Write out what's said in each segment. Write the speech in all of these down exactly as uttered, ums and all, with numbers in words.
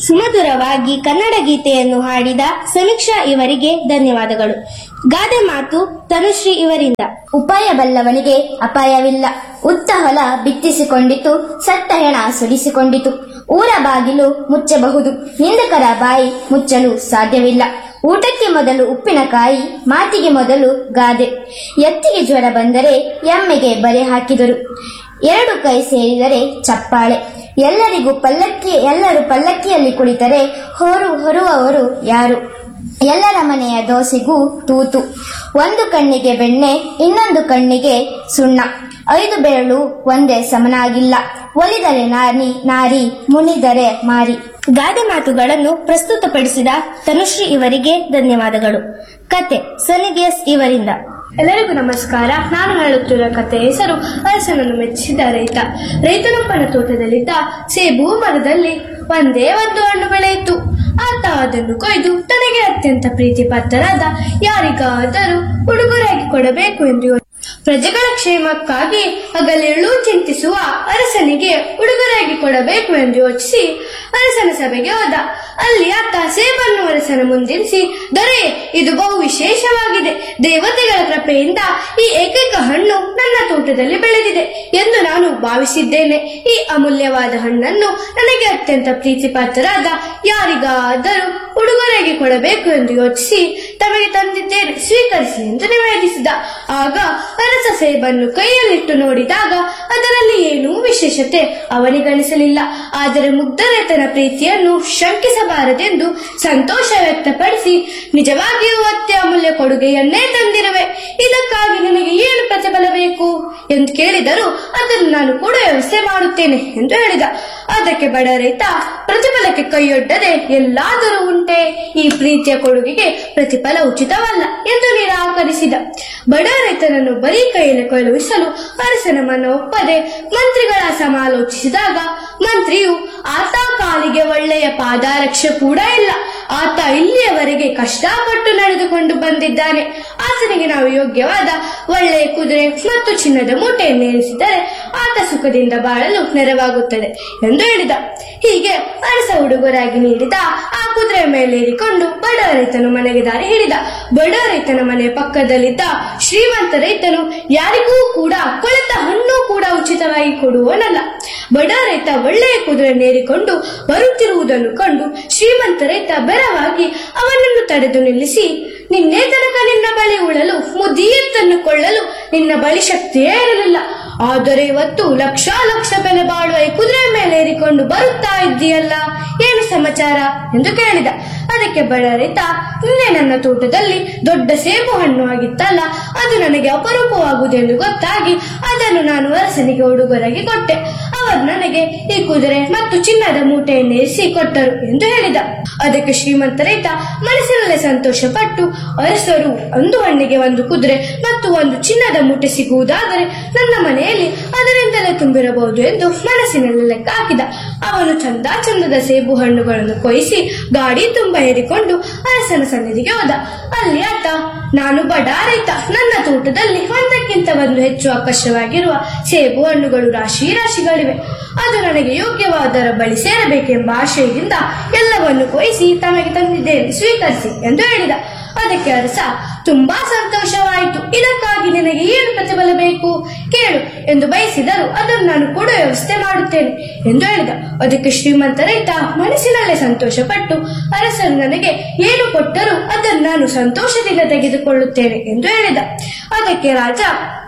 ಸುಮಧುರವಾಗಿ ಕನ್ನಡ ಗೀತೆಯನ್ನು ಹಾಡಿದ ಸಮೀಕ್ಷಾ ಇವರಿಗೆ ಧನ್ಯವಾದಗಳು. ಗಾದೆ ಮಾತು ತನುಶ್ರೀ ಇವರಿಂದ. ಉಪಾಯ ಬಲ್ಲವನಿಗೆ ಅಪಾಯವಿಲ್ಲ. ಉತ್ತ ಹೊಲ ಬಿತ್ತಿಸಿಕೊಂಡಿತು, ಸತ್ತ ಹೆಣ ಸುರಿಸಿಕೊಂಡಿತು. ಊರ ಬಾಗಿಲು ಮುಚ್ಚಬಹುದು, ನಿಂದಕರ ಬಾಯಿ ಮುಚ್ಚಲು ಸಾಧ್ಯವಿಲ್ಲ. ಊಟಕ್ಕೆ ಮೊದಲು ಉಪ್ಪಿನಕಾಯಿ, ಮಾತಿಗೆ ಮೊದಲು ಗಾದೆ. ಎತ್ತಿಗೆ ಜ್ವರ ಬಂದರೆ ಎಮ್ಮೆಗೆ ಬರೆ ಹಾಕಿದರು. ಎರಡು ಕೈ ಸೇರಿದರೆ ಚಪ್ಪಾಳೆ. ಎಲ್ಲರಿಗೂ ಪಲ್ಲಕ್ಕಿ ಎಲ್ಲರೂ ಪಲ್ಲಕ್ಕಿಯಲ್ಲಿ ಕುಳಿತರೆ ಹೊರು ಹೊರುವವರು ಯಾರು? ಎಲ್ಲರ ಮನೆಯ ದೋಸೆಗೂ ತೂತು. ಒಂದು ಕಣ್ಣಿಗೆ ಬೆಣ್ಣೆ, ಇನ್ನೊಂದು ಕಣ್ಣಿಗೆ ಸುಣ್ಣ. ಐದು ಬೆರಳು ಒಂದೇ ಸಮನಾಗಿಲ್ಲ. ಒಲಿದರೆ ನಾರಿ ನಾರಿ, ಮುನಿದರೆ ಮಾರಿ. ಗಾದೆ ಮಾತುಗಳನ್ನು ಪ್ರಸ್ತುತಪಡಿಸಿದ ತನುಶ್ರೀ ಇವರಿಗೆ ಧನ್ಯವಾದಗಳು. ಕತೆ ಸನ್ನಿಧಿಯಸ್ ಇವರಿಂದ. ಎಲ್ಲರಿಗೂ ನಮಸ್ಕಾರ. ನಾನು ಹೇಳುತ್ತಿರುವ ಕಥೆಯ ಹೆಸರು ಅರಸನನ್ನು ಮೆಚ್ಚಿದ ರೈತ. ರೈತನೊಬ್ಬನ ತೋಟದಲ್ಲಿದ್ದ ಸೇಬು ಮರದಲ್ಲಿ ಒಂದೇ ಒಂದು ಹಣ್ಣು ಬೆಳೆಯಿತು. ಆತ ಅದನ್ನು ಕೊಯ್ದು ತನಗೆ ಅತ್ಯಂತ ಪ್ರೀತಿ ಪಾತ್ರರಾದ ಯಾರಿಗಾದರೂ ಉಡುಗೊರೆಯಾಗಿ ಕೊಡಬೇಕು ಎಂದು ಪ್ರಜೆಗಳ ಕ್ಷೇಮಕ್ಕಾಗಿ ಹಗಲಿರುಳು ಚಿಂತಿಸುವ ಅರಸನಿಗೆ ಉಡುಗೊರೆಯಾಗಿ ಕೊಡಬೇಕು ಎಂದು ಯೋಚಿಸಿ ಅರಸನ ಸಭೆಗೆ ಹೋದ. ಅಲ್ಲಿ ಆತ ಸೇಬನ್ನು ಅರಸನ ಮುಂದಿರಿಸಿ, ದೊರೆ, ಇದು ಬಹು ವಿಶೇಷವಾಗಿದೆ. ದೇವತೆಗಳ ಕೃಪೆಯಿಂದ ಈ ಏಕೈಕ ಹಣ್ಣು ನನ್ನ ತೋಟದಲ್ಲಿ ಬೆಳೆದಿದೆ ಎಂದು ನಾನು ಭಾವಿಸಿದ್ದೇನೆ. ಈ ಅಮೂಲ್ಯವಾದ ಹಣ್ಣನ್ನು ನನಗೆ ಅತ್ಯಂತ ಪ್ರೀತಿ ಪಾತ್ರರಾದ ಯಾರಿಗಾದರೂ ಉಡುಗೊರೆಯಾಗಿ ಕೊಡಬೇಕು ಎಂದು ಯೋಚಿಸಿ ತಮಗೆ ತಂದಿದ್ದೇನೆ, ಸ್ವೀಕರಿಸಿ ಎಂದು ನಿವೇದಿಸಿದ. ಆಗ ಅರಸ ಸೇಬನ್ನು ಕೈಯಲ್ಲಿಟ್ಟು ನೋಡಿದಾಗ ಅದರಲ್ಲಿ ಏನೂ ವಿಶೇಷತೆ ಅವನಿಗನಿಸಲಿಲ್ಲ. ಆದರೆ ಮುಗ್ಧ ರೈತನ ಪ್ರೀತಿಯನ್ನು ಶಂಕಿಸಬಾರದೆಂದು ಸಂತೋಷ ವ್ಯಕ್ತಪಡಿಸಿ, ನಿಜವಾಗಿಯೂ ಅತ್ಯಮೂಲ್ಯ ಕೊಡುಗೆಯನ್ನೇ ತಂದಿರುವೆ. ಇದಕ್ಕಾಗಿ ನನಗೆ ಏನು ಪ್ರತಿಫಲ ಬೇಕು ಎಂದು ಕೇಳಿದರೂ ಅದನ್ನು ನಾನು ಕೂಡ ವ್ಯವಸ್ಥೆ ಮಾಡುತ್ತೇನೆ ಎಂದು ಹೇಳಿದ. ಅದಕ್ಕೆ ಬಡ ರೈತ, ಪ್ರತಿಫಲಕ್ಕೆ ಕೈಯೊಡ್ಡದೆ ಎಲ್ಲಾದರೂ ಉಂಟೆ? ಈ ಪ್ರೀತಿಯ ಕೊಡುಗೆಗೆ ಪ್ರತಿಫಲ ಉಚಿತವಲ್ಲ ಎಂದು ನಿರಾಕರಿಸಿದ. ಬಡ ರೈತನನ್ನು ಬರೀ ಕೈಯಲ್ಲಿ ಕಳುಹಿಸಲು ಅರಸನ ಮನ ಒಪ್ಪದೆ ಮಂತ್ರಿಗಳ ಸಮಾಲೋಚಿಸಿದಾಗ ಮಂತ್ರಿಯು, ಆತ ಕಾಲಿಗೆ ಒಳ್ಳೆಯ ಪಾದರಕ್ಷೆ ಕೂಡ ಇಲ್ಲ. ಆತ ಇಲ್ಲಿಯವರೆಗೆ ಕಷ್ಟಪಟ್ಟು ನಡೆದುಕೊಂಡು ಬಂದಿದ್ದಾನೆ. ಆತನಿಗೆ ನಾವು ಯೋಗ್ಯವಾದ ಒಳ್ಳೆಯ ಕುದುರೆ ಮತ್ತು ಚಿನ್ನದ ಮೂಟೆಯನ್ನು ಏರಿಸಿದರೆ ಆತ ಸುಖದಿಂದ ಬಾಳಲು ನೆರವಾಗುತ್ತದೆ ಎಂದು ಹೇಳಿದ. ಹೀಗೆ ಅರಸ ಉಡುಗೊರೆಯಾಗಿ ನೀಡಿದ ಆ ಕುದುರೆ ಮೇಲೇರಿಕೊಂಡು ಬಡ ರೈತನು ಮನೆಗೆ ದಾರಿ ಹಿಡಿದ. ಬಡ ರೈತನ ಮನೆಯ ಪಕ್ಕದಲ್ಲಿದ್ದ ಶ್ರೀಮಂತ ರೈತನು ಯಾರಿಗೂ ಕೂಡ ಕೊಳೆತ ಹಣ್ಣು ಕೂಡ ಉಚಿತವಾಗಿ ಕೊಡುವನಲ್ಲ. ಬಡ ರೈತ ಒಳ್ಳೆಯ ಕುದುರೆ ನೇರಿಕೊಂಡು ಬರುತ್ತಿರುವುದನ್ನು ಕಂಡು ಶ್ರೀಮಂತ ರೈತ ಬೆರವಾಗಿ ಅವನನ್ನು ತಡೆದು ನಿಲ್ಲಿಸಿ, ನಿನ್ನೆ ತನಕ ನಿನ್ನ ಬಳಿ ಉಳಲು ಮುದಿಯತ್ತನ್ನು ಕೊಳ್ಳಲು ನಿನ್ನ ಬಳಿ ಶಕ್ತಿಯೇ ಇರಲಿಲ್ಲ. ಆದರೆ ಇವತ್ತು ಲಕ್ಷ ಲಕ್ಷ ಬೆಲೆ ಬಾಳುವ ಈ ಕುದುರೆ ಮೇಲೆ ಏರಿಕೊಂಡು ಬರುತ್ತಾ ಇದ್ದೀಯಲ್ಲ, ಏನು ಸಮಾಚಾರ ಎಂದು ಕೇಳಿದ. ಅದಕ್ಕೆ ಬಡ ರೈತ, ನಿನ್ನೆ ನನ್ನ ತೋಟದಲ್ಲಿ ದೊಡ್ಡ ಸೇಬು ಹಣ್ಣು ಆಗಿತ್ತಲ್ಲ, ಅದು ನನಗೆ ಅಪರೂಪವಾಗುವುದೆಂದು ಗೊತ್ತಾಗಿ ಅದನ್ನು ನಾನು ಅರಸನಿಗೆ ಉಡುಗೊರೆಗೆ ಕೊಟ್ಟೆ. ಅವರು ನನಗೆ ಈ ಕುದುರೆ ಮತ್ತು ಚಿನ್ನದ ಮೂಟೆಯನ್ನು ಏರಿಸಿ ಕೊಟ್ಟರು ಎಂದು ಹೇಳಿದ. ಅದಕ್ಕೆ ಶ್ರೀಮಂತ ರೈತ ಮನಸ್ಸಿನಲ್ಲೇ ಸಂತೋಷ ಪಟ್ಟು, ಅರಸರು ಒಂದು ಹಣ್ಣಿಗೆ ಒಂದು ಕುದುರೆ ಮತ್ತು ಒಂದು ಚಿನ್ನದ ಮೂಟೆ ಸಿಗುವುದಾದರೆ ನನ್ನ ಮನೆಯಲ್ಲಿ ಅದರಿಂದಲೇ ತುಂಬಿರಬಹುದು ಎಂದು ಮನಸ್ಸಿನಲ್ಲಿ ಲೆಕ್ಕ ಹಾಕಿದ. ಅವನು ಚಂದ ಚಂದದ ಸೇಬು ಹಣ್ಣುಗಳನ್ನು ಕೊಯಿಸಿ ಗಾಡಿ ತುಂಬ ಏರಿಕೊಂಡು ಅರಸನ ಸನ್ನಿಧಿಗೆ ಹೋದ. ಅಲ್ಲಿ ಆತ, ನಾನು ಬಡ ರೈತ, ನನ್ನ ತೋಟದಲ್ಲಿ ಒಂದಕ್ಕಿಂತ ಒಂದು ಹೆಚ್ಚು ಆಕರ್ಷವಾಗಿರುವ ಸೇಬು ಹಣ್ಣುಗಳು ರಾಶಿ ರಾಶಿಗಳಿವೆ. ಅದು ನನಗೆ ಯೋಗ್ಯವಾದರ ಬಳಿ ಸೇರಬೇಕೆಂಬ ಆಶಯದಿಂದ ಎಲ್ಲವನ್ನು ಕೊಯಿಸಿ ತಮಗೆ ತಂದಿದ್ದೇನೆ, ಸ್ವೀಕರಿಸಿ ಎಂದು ಹೇಳಿದ. ಅದಕ್ಕೆ ಅರಸ, ತುಂಬಾ ಸಂತೋಷವಾಯಿತು. ಇದಕ್ಕಾಗಿ ನಿನಗೆ ಏನು ಪ್ರತಿಫಲ ಬೇಕು ಕೇಳು ಎಂದು ಬಯಸಿದರು ಅದನ್ನು ನಾನು ಕೂಡ ವ್ಯವಸ್ಥೆ ಮಾಡುತ್ತೇನೆ ಎಂದು ಹೇಳಿದ. ಅದಕ್ಕೆ ಶ್ರೀಮಂತ ರೈತ ಮನಸ್ಸಿನಲ್ಲೇ ಸಂತೋಷ ಪಟ್ಟು, ಅರಸರು ನನಗೆ ಏನು ಕೊಟ್ಟರೂ ಅದನ್ನು ನಾನು ಸಂತೋಷದಿಂದ ತೆಗೆದುಕೊಳ್ಳುತ್ತೇನೆ ಎಂದು ಹೇಳಿದ. ಅದಕ್ಕೆ ರಾಜ,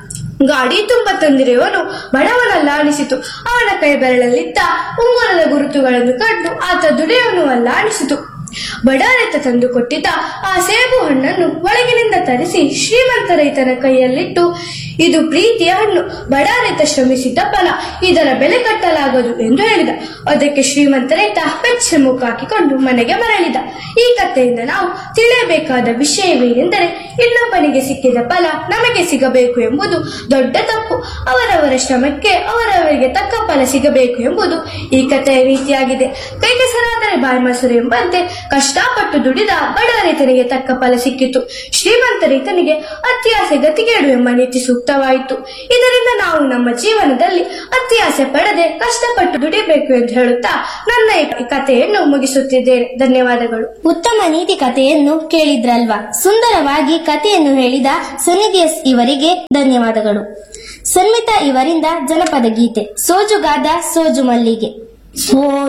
ಗಾಡಿ ತುಂಬ ತಂದಿರುವವನು ಬಡವನಲ್ಲ ಅನಿಸಿತು. ಅವನ ಕೈ ಬೆರಳಲ್ಲಿದ್ದ ಉಂಗುರದ ಗುರುತುಗಳನ್ನು ಕಂಡು ಆತ ದುಡಿಯವನು ಅಲ್ಲ ಅನಿಸಿತು. ಬಡ ರೈತ ತಂದು ಕೊಟ್ಟಿದ್ದ ಆ ಸೇಬು ಹಣ್ಣನ್ನು ಒಳಗಿನಿಂದ ತರಿಸಿ ಶ್ರೀಮಂತ ರೈತನ ಕೈಯಲ್ಲಿಟ್ಟು, ಇದು ಪ್ರೀತಿಯ ಹಣ್ಣು, ಬಡ ರೈತ ಶ್ರಮಿಸಿದ್ದ ಫಲ, ಇದರ ಬೆಲೆ ಕಟ್ಟಲಾಗದು ಎಂದು ಹೇಳಿದ. ಅದಕ್ಕೆ ಶ್ರೀಮಂತ ರೈತ ಬೆಚ್ಚ ಮುಖ ಹಾಕಿಕೊಂಡು ಮನೆಗೆ ಮರಳಿದ. ಈ ಕಥೆಯಿಂದ ನಾವು ತಿಳಿಯಬೇಕಾದ ವಿಷಯವೇನೆಂದರೆ, ಇನ್ನೊಬ್ಬನಿಗೆ ಸಿಕ್ಕಿದ ಫಲ ನಮಗೆ ಸಿಗಬೇಕು ಎಂಬುದು ದೊಡ್ಡ ತಪ್ಪು. ಅವರವರ ಶ್ರಮಕ್ಕೆ ಅವರವರಿಗೆ ತಕ್ಕ ಫಲ ಸಿಗಬೇಕು ಎಂಬುದು ಈ ಕಥೆಯ ರೀತಿಯಾಗಿದೆ. ಕೈ ಕೆಸರಾದರೆ ಬಾಯಿ ಮೊಸರು ಎಂಬಂತೆ ಕಷ್ಟಪಟ್ಟು ದುಡಿದ ಬಡ ರೈತನಿಗೆ ತಕ್ಕ ಫಲ ಸಿಕ್ಕಿತು. ಶ್ರೀಮಂತ ರೈತನಿಗೆ ಅತ್ಯಾಸೆ ಗತಿಗೇಡು ಎಂಬ ನೀತಿ ಸೂಕ್ತವಾಯಿತು. ಇದರಿಂದ ನಾವು ನಮ್ಮ ಜೀವನದಲ್ಲಿ ಅತ್ಯಾಸೆ ಪಡದೆ ಕಷ್ಟಪಟ್ಟು ದುಡಿಬೇಕು ಎಂದು ಹೇಳುತ್ತಾ ನನ್ನ ಈ ಕಥೆಯನ್ನು ಮುಗಿಸುತ್ತಿದ್ದೇನೆ. ಧನ್ಯವಾದಗಳು. ಉತ್ತಮ ನೀತಿ ಕಥೆಯನ್ನು ಕೇಳಿದ್ರಲ್ವಾ? ಸುಂದರವಾಗಿ ಕಥೆಯನ್ನು ಹೇಳಿದ ಸನ್ನಿಧಿ ಎಸ್ ಇವರಿಗೆ ಧನ್ಯವಾದಗಳು. ಸನ್ಮಿತಾ ಇವರಿಂದ ಜನಪದ ಗೀತೆ ಸೋಜುಗಾದ ಸೋಜು ಮಲ್ಲಿಗೆ.